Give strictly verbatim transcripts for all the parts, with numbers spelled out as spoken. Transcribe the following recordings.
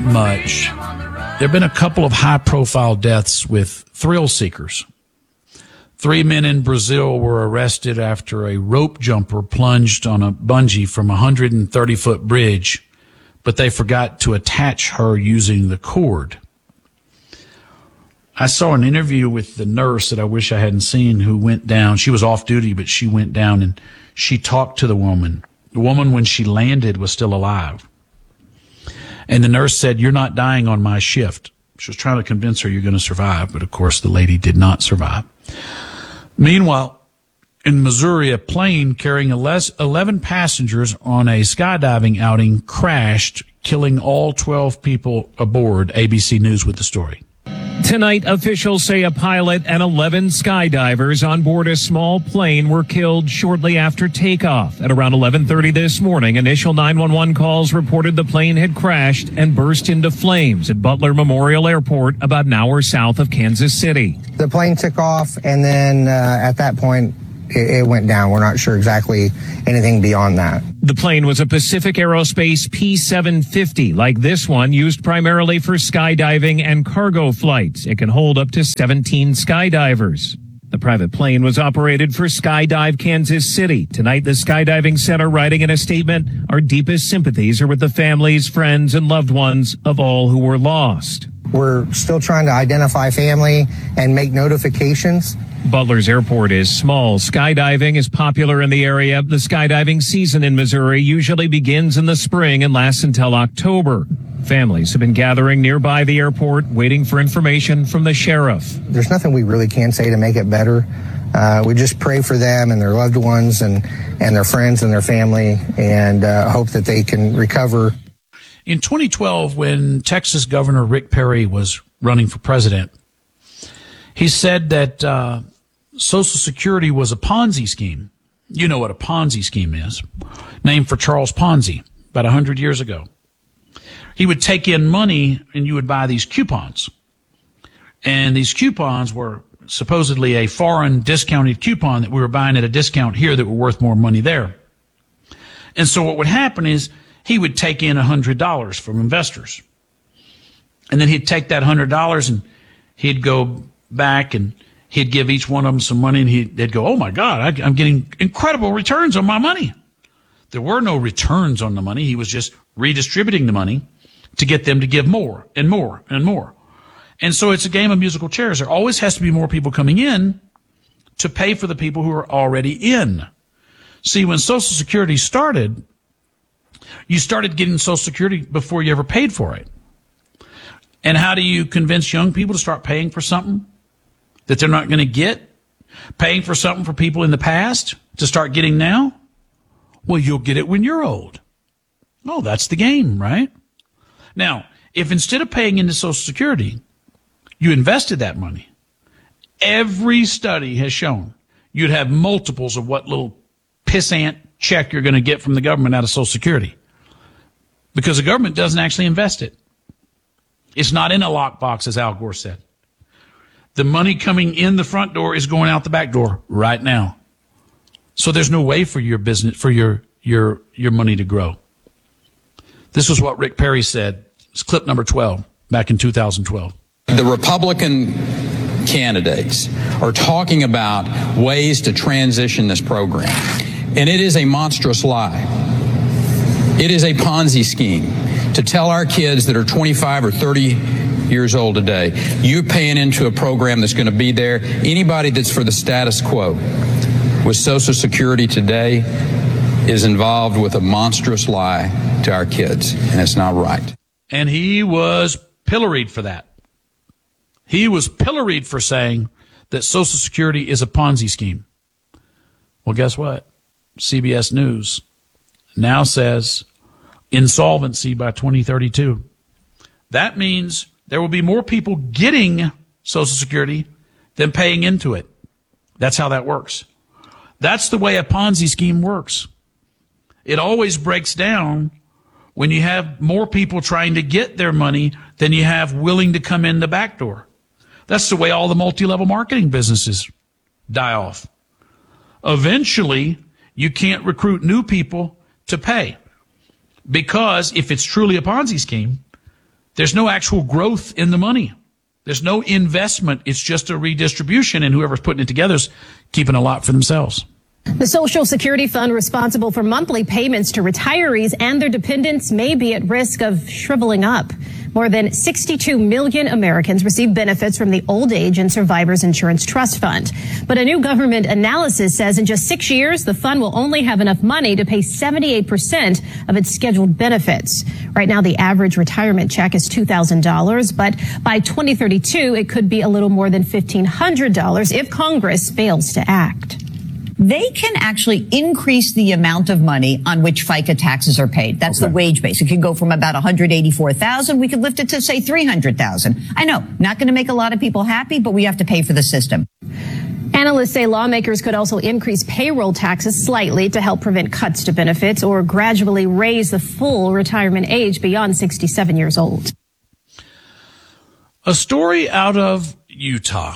much. There have been a couple of high-profile deaths with thrill seekers. Three men in Brazil were arrested after a rope jumper plunged on a bungee from a one hundred thirty foot bridge, but they forgot to attach her using the cord. I saw an interview with the nurse that I wish I hadn't seen who went down. She was off duty, but she went down and she talked to the woman. The woman, when she landed, was still alive. And the nurse said, "You're not dying on my shift." She was trying to convince her you're going to survive, but of course the lady did not survive. Meanwhile, in Missouri, a plane carrying eleven passengers on a skydiving outing crashed, killing all twelve people aboard. A B C News with the story. Tonight, officials say a pilot and eleven skydivers on board a small plane were killed shortly after takeoff. At around eleven thirty this morning, initial nine one one calls reported the plane had crashed and burst into flames at Butler Memorial Airport, about an hour south of Kansas City. The plane took off, and then uh, at that point, it, it went down. We're not sure exactly anything beyond that. The plane was a Pacific Aerospace P seven fifty, like this one, used primarily for skydiving and cargo flights. It can hold up to seventeen skydivers. The private plane was operated for Skydive Kansas City. Tonight, the Skydiving Center writing in a statement, "Our deepest sympathies are with the families, friends, and loved ones of all who were lost." We're still trying to identify family and make notifications. Butler's airport is small. Skydiving is popular in the area. The skydiving season in Missouri usually begins in the spring and lasts until October. Families have been gathering nearby the airport, waiting for information from the sheriff. There's nothing we really can say to make it better. Uh, we just pray for them and their loved ones and, and their friends and their family, and uh, hope that they can recover. In twenty twelve, when Texas Governor Rick Perry was running for president, he said that uh, Social Security was a Ponzi scheme. You know what a Ponzi scheme is, named for Charles Ponzi about one hundred years ago. He would take in money and you would buy these coupons. And these coupons were supposedly a foreign discounted coupon that we were buying at a discount here that were worth more money there. And so what would happen is he would take in one hundred dollars from investors. And then he'd take that one hundred dollars and he'd go back and he'd give each one of them some money, and he'd, they'd go, "Oh my God, I, I'm getting incredible returns on my money." There were no returns on the money. He was just redistributing the money to get them to give more and more and more. And so it's a game of musical chairs. There always has to be more people coming in to pay for the people who are already in. See, when Social Security started, you started getting Social Security before you ever paid for it. And how do you convince young people to start paying for something that they're not going to get? Paying for something for people in the past to start getting now? Well, you'll get it when you're old. Oh, that's the game, right? Now, if instead of paying into Social Security, you invested that money, every study has shown you'd have multiples of what little pissant check you're going to get from the government out of Social Security, because the government doesn't actually invest it. It's not in a lockbox, as Al Gore said. The money coming in the front door is going out the back door right now. So there's no way for your business, for your your your money to grow. This is what Rick Perry said. It's clip number twelve, back in two thousand twelve. The Republican candidates are talking about ways to transition this program, and it is a monstrous lie. It is a Ponzi scheme to tell our kids that are twenty-five or thirty years old today, you're paying into a program that's going to be there. Anybody that's for the status quo with Social Security today is involved with a monstrous lie to our kids, and it's not right. And he was pilloried for that. He was pilloried for saying that Social Security is a Ponzi scheme. Well, guess what? C B S News now says insolvency by twenty thirty-two. That means there will be more people getting Social Security than paying into it. That's how that works. That's the way a Ponzi scheme works. It always breaks down when you have more people trying to get their money than you have willing to come in the back door. That's the way all the multi-level marketing businesses die off. Eventually, you can't recruit new people to pay, because if it's truly a Ponzi scheme, There's no actual growth in the money. There's no investment. It's just a redistribution, and whoever's putting it together is keeping a lot for themselves. The Social Security Fund, responsible for monthly payments to retirees and their dependents, may be at risk of shriveling up. More than sixty-two million Americans receive benefits from the Old Age and Survivors Insurance Trust Fund. But a new government analysis says in just six years, the fund will only have enough money to pay seventy-eight percent of its scheduled benefits. Right now, the average retirement check is two thousand dollars, but by twenty thirty-two, it could be a little more than fifteen hundred dollars if Congress fails to act. They can actually increase the amount of money on which FICA taxes are paid. That's okay. The wage base. It can go from about one hundred eighty-four thousand. We could lift it to, say, three hundred thousand. I know, not going to make a lot of people happy, but we have to pay for the system. Analysts say lawmakers could also increase payroll taxes slightly to help prevent cuts to benefits or gradually raise the full retirement age beyond sixty-seven years old. A story out of Utah.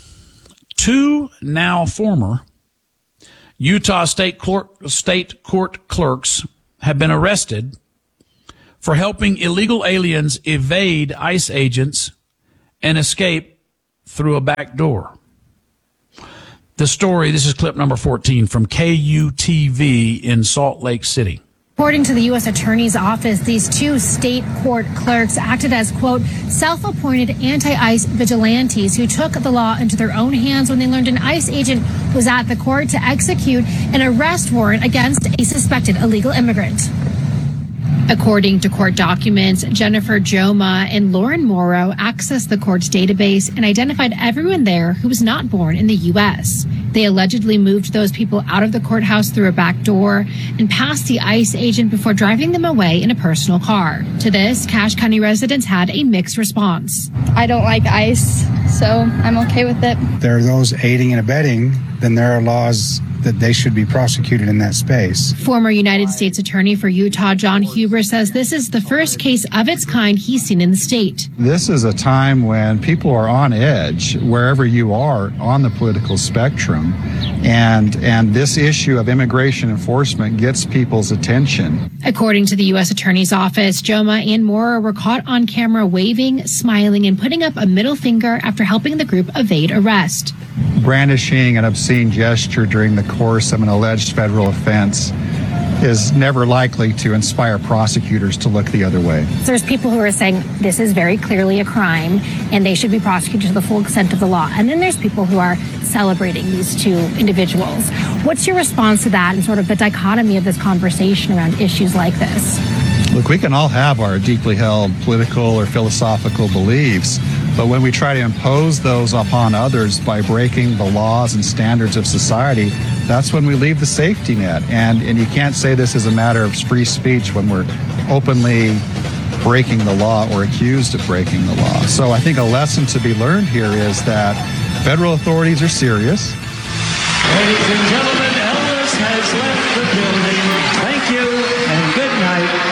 Two now former Utah State Court, State Court clerks have been arrested for helping illegal aliens evade ICE agents and escape through a back door. The story, this is clip number fourteen from K U T V in Salt Lake City. According to the U S Attorney's Office, these two state court clerks acted as, quote, self-appointed anti-ICE vigilantes who took the law into their own hands when they learned an ICE agent was at the court to execute an arrest warrant against a suspected illegal immigrant. According to court documents, Jennifer Joma and Lauren Morrow accessed the court's database and identified everyone there who was not born in the U S. They allegedly moved those people out of the courthouse through a back door and past the ICE agent before driving them away in a personal car. To this, Cache County residents had a mixed response. I don't like ICE, so I'm okay with it. There are those aiding and abetting, then there are laws that they should be prosecuted in that space. Former United States Attorney for Utah, John Huber, says this is the first case of its kind he's seen in the state. This is a time when people are on edge wherever you are on the political spectrum, and and this issue of immigration enforcement gets people's attention. According to the U S Attorney's Office, Joma and Mora were caught on camera waving, smiling, and putting up a middle finger after helping the group evade arrest. Brandishing an obscene gesture during the course of an alleged federal offense is never likely to inspire prosecutors to look the other way. There's people who are saying this is very clearly a crime and they should be prosecuted to the full extent of the law. And then there's people who are celebrating these two individuals. What's your response to that and sort of the dichotomy of this conversation around issues like this? Look, we can all have our deeply held political or philosophical beliefs, but when we try to impose those upon others by breaking the laws and standards of society, that's when we leave the safety net. And, and you can't say this is a matter of free speech when we're openly breaking the law or accused of breaking the law. So I think a lesson to be learned here is that federal authorities are serious. Ladies and gentlemen, Elvis has left the building. Thank you and good night.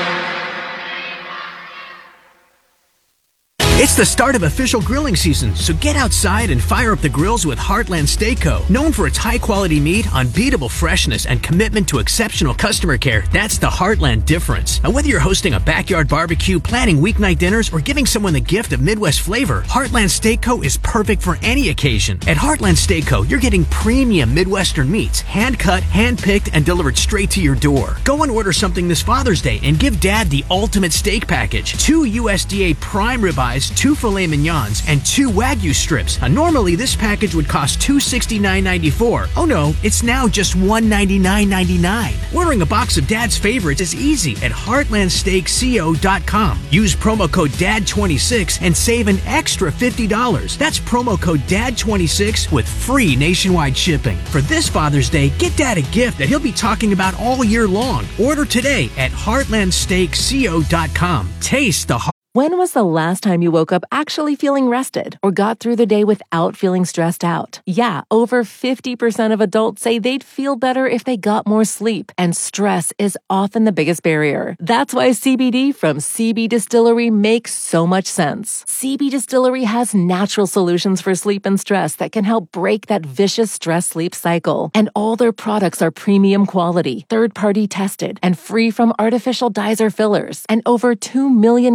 It's the start of official grilling season, so get outside and fire up the grills with Heartland Steak Co. Known for its high-quality meat, unbeatable freshness, and commitment to exceptional customer care, that's the Heartland difference. Now, whether you're hosting a backyard barbecue, planning weeknight dinners, or giving someone the gift of Midwest flavor, Heartland Steak Co. is perfect for any occasion. At Heartland Steak Co., you're getting premium Midwestern meats, hand-cut, hand-picked, and delivered straight to your door. Go and order something this Father's Day and give Dad the ultimate steak package. Two U S D A prime ribeyes, two filet mignons, and two Wagyu strips. Now, normally this package would cost two hundred sixty-nine dollars and ninety-four cents. Oh no, it's now just one hundred ninety-nine dollars and ninety-nine cents. Ordering a box of Dad's favorites is easy at heartland steak co dot com. Use promo code D A D twenty-six and save an extra fifty dollars. That's promo code D A D twenty-six with free nationwide shipping. For this Father's Day, get Dad a gift that he'll be talking about all year long. Order today at heartland steak co dot com. Taste the heart. When was the last time you woke up actually feeling rested or got through the day without feeling stressed out? Yeah, over fifty percent of adults say they'd feel better if they got more sleep, and stress is often the biggest barrier. That's why C B D from C B Distillery makes so much sense. C B Distillery has natural solutions for sleep and stress that can help break that vicious stress-sleep cycle. And all their products are premium quality, third-party tested, and free from artificial dyes or fillers. And over two million customers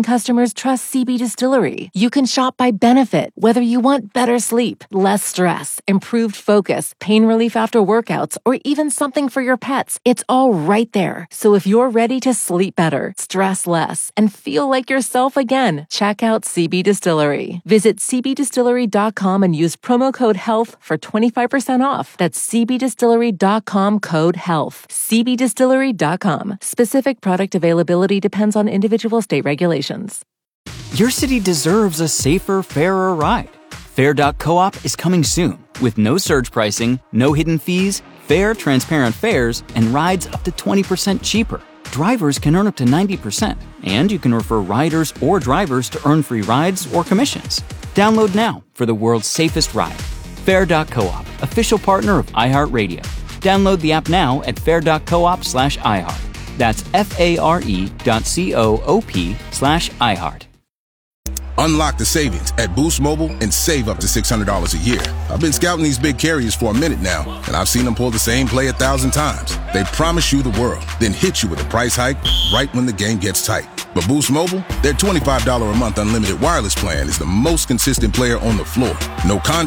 customers trust C B Distillery. You can shop by benefit, whether you want better sleep, less stress, improved focus, pain relief after workouts, or even something for your pets. It's all right there. So if you're ready to sleep better, stress less, and feel like yourself again, check out C B Distillery. Visit c b distillery dot com and use promo code HEALTH for twenty-five percent off. That's c b distillery dot com code HEALTH. c b distillery dot com. Specific product availability depends on individual state regulations. Your city deserves a safer, fairer ride. Fair dot coop is coming soon with no surge pricing, no hidden fees, fair, transparent fares, and rides up to twenty percent cheaper. Drivers can earn up to ninety percent, and you can refer riders or drivers to earn free rides or commissions. Download now for the world's safest ride. Fair dot coop, official partner of iHeartRadio. Download the app now at fair dot coop slash iHeart. That's F-A-R-E dot C-O-O-P slash iHeart. Unlock the savings at Boost Mobile and save up to six hundred dollars a year. I've been scouting these big carriers for a minute now, and I've seen them pull the same play a thousand times. They promise you the world, then hit you with a price hike right when the game gets tight. But Boost Mobile, their twenty-five dollars a month unlimited wireless plan is the most consistent player on the floor. No contract.